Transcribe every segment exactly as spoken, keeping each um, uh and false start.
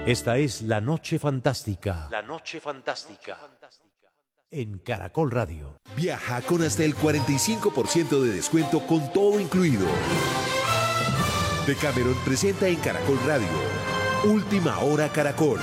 Esta es La Noche Fantástica. La Noche Fantástica. En Caracol Radio. Viaja con hasta el cuarenta y cinco por ciento de descuento con todo incluido. Decameron presenta en Caracol Radio Última Hora Caracol.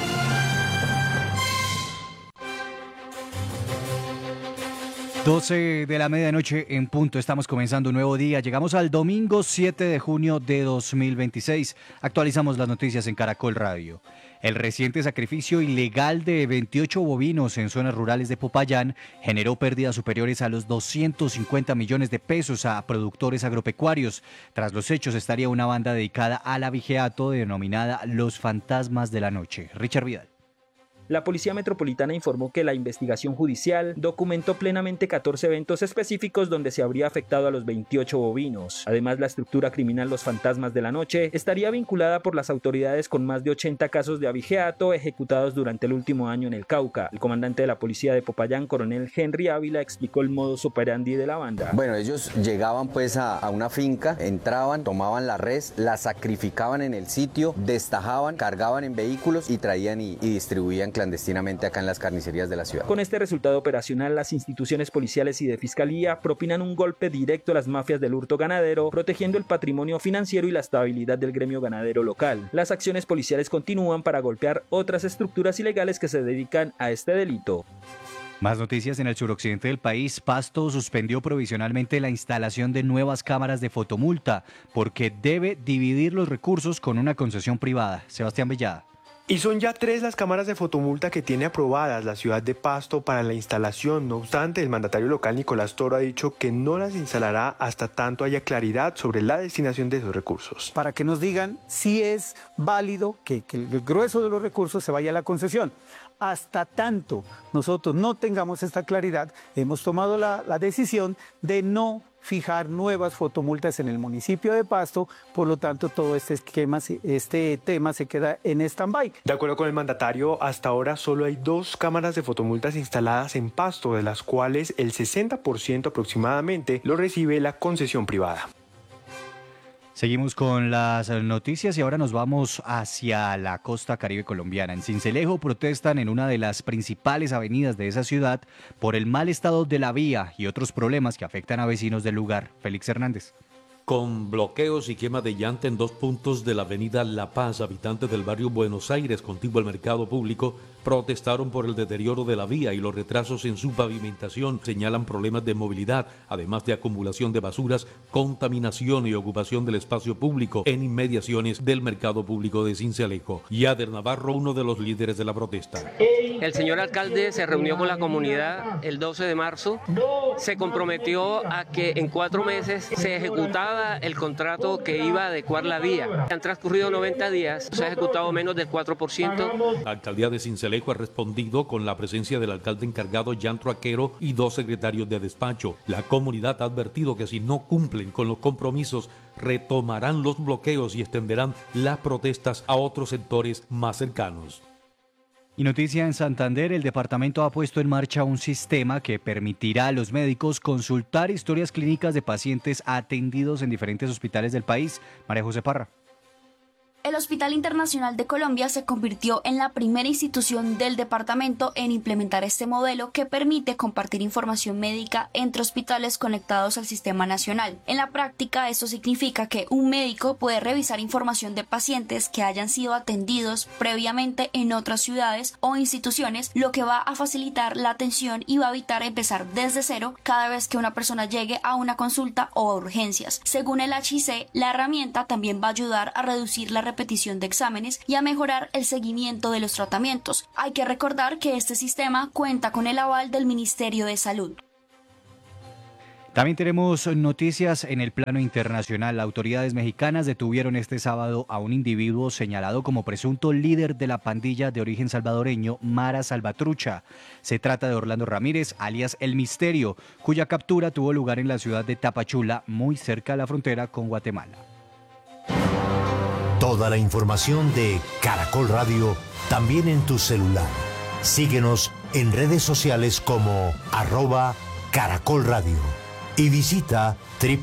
doce de la medianoche en punto, estamos comenzando un nuevo día, llegamos al domingo siete de junio de dos mil veintiséis, actualizamos las noticias en Caracol Radio. El reciente sacrificio ilegal de veintiocho bovinos en zonas rurales de Popayán generó pérdidas superiores a los doscientos cincuenta millones de pesos a productores agropecuarios. Tras los hechos estaría una banda dedicada al abigeato denominada Los Fantasmas de la Noche. Richard Vidal. La Policía Metropolitana informó que la investigación judicial documentó plenamente catorce eventos específicos donde se habría afectado a los veintiocho bovinos. Además, la estructura criminal Los Fantasmas de la Noche estaría vinculada por las autoridades con más de ochenta casos de abigeato ejecutados durante el último año en el Cauca. El comandante de la Policía de Popayán, coronel Henry Ávila, explicó el modus operandi de la banda. Bueno, ellos llegaban pues a, a una finca, entraban, tomaban la res, la sacrificaban en el sitio, destajaban, cargaban en vehículos y traían y, y distribuían clandestinamente acá en las carnicerías de la ciudad. Con este resultado operacional, las instituciones policiales y de fiscalía propinan un golpe directo a las mafias del hurto ganadero, protegiendo el patrimonio financiero y la estabilidad del gremio ganadero local. Las acciones policiales continúan para golpear otras estructuras ilegales que se dedican a este delito. Más noticias en el suroccidente del país. Pasto suspendió provisionalmente la instalación de nuevas cámaras de fotomulta porque debe dividir los recursos con una concesión privada. Sebastián Bellada. Y son ya tres las cámaras de fotomulta que tiene aprobadas la ciudad de Pasto para la instalación. No obstante, el mandatario local Nicolás Toro ha dicho que no las instalará hasta tanto haya claridad sobre la destinación de esos recursos. Para que nos digan si es válido que, que el grueso de los recursos se vaya a la concesión. Hasta tanto nosotros no tengamos esta claridad, hemos tomado la, la decisión de no fijar nuevas fotomultas en el municipio de Pasto, por lo tanto todo este esquema, este tema se queda en stand-by. De acuerdo con el mandatario, hasta ahora solo hay dos cámaras de fotomultas instaladas en Pasto, de las cuales el sesenta por ciento aproximadamente lo recibe la concesión privada. Seguimos con las noticias y ahora nos vamos hacia la costa caribe colombiana. En Sincelejo protestan en una de las principales avenidas de esa ciudad por el mal estado de la vía y otros problemas que afectan a vecinos del lugar. Félix Hernández. Con bloqueos y quema de llanta en dos puntos de la avenida La Paz, habitantes del barrio Buenos Aires, contiguo al mercado público, protestaron por el deterioro de la vía y los retrasos en su pavimentación. Señalan problemas de movilidad, además de acumulación de basuras, contaminación y ocupación del espacio público en inmediaciones del mercado público de Sincelejo. Yader Navarro, uno de los líderes de la protesta. El señor alcalde se reunió con la comunidad el doce de marzo, se comprometió a que en cuatro meses se ejecutaba el contrato que iba a adecuar la vía. Han transcurrido noventa días, se ha ejecutado menos del cuatro por ciento. La alcaldía de Sincelejo ha respondido con la presencia del alcalde encargado Jan Troaquero y dos secretarios de despacho. La comunidad ha advertido que si no cumplen con los compromisos, retomarán los bloqueos y extenderán las protestas a otros sectores más cercanos. Y noticia en Santander, el departamento ha puesto en marcha un sistema que permitirá a los médicos consultar historias clínicas de pacientes atendidos en diferentes hospitales del país. María José Parra. El Hospital Internacional de Colombia se convirtió en la primera institución del departamento en implementar este modelo que permite compartir información médica entre hospitales conectados al sistema nacional. En la práctica, esto significa que un médico puede revisar información de pacientes que hayan sido atendidos previamente en otras ciudades o instituciones, lo que va a facilitar la atención y va a evitar empezar desde cero cada vez que una persona llegue a una consulta o a urgencias. Según el H I C, la herramienta también va a ayudar a reducir la repetición de exámenes y a mejorar el seguimiento de los tratamientos. Hay que recordar que este sistema cuenta con el aval del Ministerio de Salud. También tenemos noticias en el plano internacional. Autoridades mexicanas detuvieron este sábado a un individuo señalado como presunto líder de la pandilla de origen salvadoreño Mara Salvatrucha. Se trata de Orlando Ramírez, alias El Misterio, cuya captura tuvo lugar en la ciudad de Tapachula, muy cerca de la frontera con Guatemala. Toda la información de Caracol Radio también en tu celular. Síguenos en redes sociales como arroba Caracol Radio y visita doble u doble u doble u